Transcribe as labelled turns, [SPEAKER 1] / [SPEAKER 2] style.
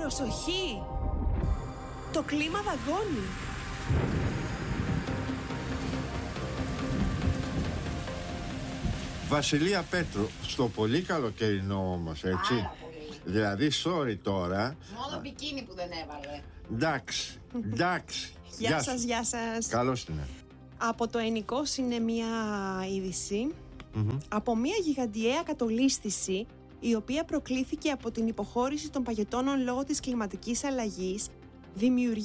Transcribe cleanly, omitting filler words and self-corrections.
[SPEAKER 1] Προσοχή! Το κλίμα δαγκώνει.
[SPEAKER 2] Βασιλεία Πέτρου, στο πολύ καλοκαιρινό όμως, έτσι.
[SPEAKER 3] Πάρα πολύ.
[SPEAKER 2] Δηλαδή, sorry τώρα.
[SPEAKER 3] Μόνο μπικίνι που δεν έβαλε.
[SPEAKER 2] Εντάξει, εντάξει.
[SPEAKER 1] Γεια σας, γεια σας.
[SPEAKER 2] Καλώς την.
[SPEAKER 1] Από το Ενικός είναι μια είδηση. Από μια γιγαντιαία κατολίσθηση, η οποία προκλήθηκε από την υποχώρηση των παγετώνων λόγω της κλιματικής αλλαγής, δημιουργεί